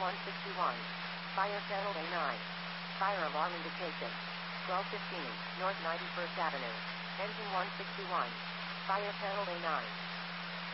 161. Fire channel A9. Fire alarm indication. 1215, North 91st Avenue. Engine 161. Fire channel A9.